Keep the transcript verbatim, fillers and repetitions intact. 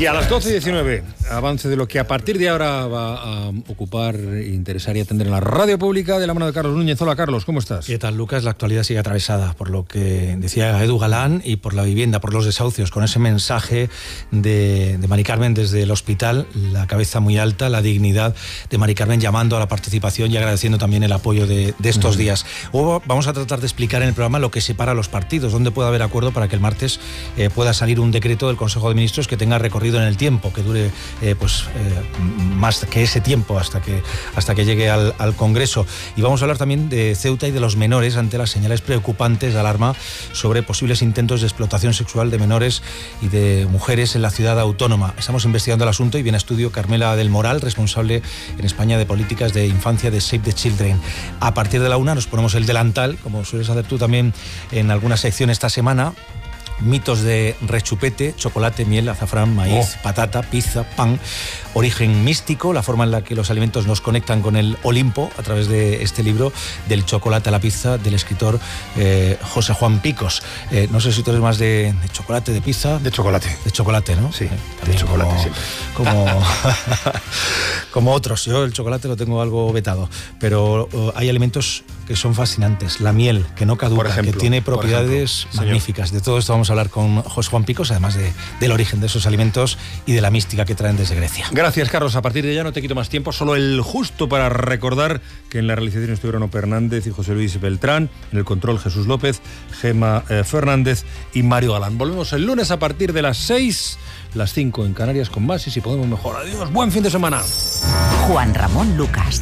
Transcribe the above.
Y a las doce y diecinueve, avance de lo que a partir de ahora va a ocupar, interesar y atender en la radio pública de la mano de Carlos Núñez. Hola Carlos, ¿cómo estás? ¿Qué tal, Lucas? La actualidad sigue atravesada por lo que decía Edu Galán y por la vivienda, por los desahucios, con ese mensaje de, de Mari Carmen desde el hospital, la cabeza muy alta, la dignidad de Mari Carmen, llamando a la participación y agradeciendo también el apoyo de, de estos uh-huh. días. Luego vamos a tratar de explicar en el programa lo que separa a los partidos, dónde puede haber acuerdo para que el martes eh, pueda salir un decreto del Consejo de Ministros que tenga recorrido en el tiempo, que dure eh, pues eh, más que ese tiempo hasta que, hasta que llegue al, al Congreso. Y vamos a hablar también de Ceuta y de los menores ante las señales preocupantes de alarma sobre posibles intentos de explotación sexual de menores y de mujeres en la ciudad autónoma. Estamos investigando el asunto y viene a estudio Carmela del Moral, responsable en España de políticas de infancia de Save the Children. A partir de la una nos ponemos el delantal, como sueles hacer tú también en alguna sección esta semana. Mitos de rechupete, chocolate, miel, azafrán, maíz, oh. patata, pizza, pan, origen místico, la forma en la que los alimentos nos conectan con el Olimpo a través de este libro, Del chocolate a la pizza, del escritor eh, José Juan Picos. Eh, no sé si tú eres más de, de chocolate, de pizza. De chocolate. De chocolate, ¿no? Sí, eh, de chocolate como, siempre. Como, como otros. Yo el chocolate lo tengo algo vetado, pero uh, hay alimentos que son fascinantes. La miel, que no caduca, ejemplo, que tiene propiedades ejemplo, magníficas. Señor. De todo esto vamos a hablar con José Juan Picos, además de, del origen de esos alimentos y de la mística que traen desde Grecia. Gracias, Carlos. A partir de ya no te quito más tiempo, solo el justo para recordar que en la realización estuvieron Ono Hernández y José Luis Beltrán, en el control Jesús López, Gema eh, Fernández y Mario Galán. Volvemos el lunes a partir de las seis, las cinco en Canarias con más y si podemos mejor. Adiós, buen fin de semana. Juan Ramón Lucas.